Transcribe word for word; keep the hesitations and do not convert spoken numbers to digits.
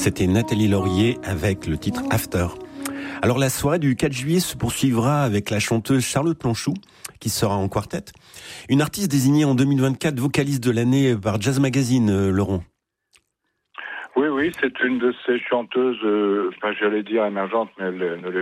C'était Nathalie Laurier avec le titre After. Alors la soirée du quatre juillet se poursuivra avec la chanteuse Charlotte Planchou, qui sera en quartet. Une artiste désignée en deux mille vingt-quatre vocaliste de l'année par Jazz Magazine, euh, Laurent. Oui, oui, c'est une de ces chanteuses, euh, enfin, j'allais dire émergentes, mais elle ne l'est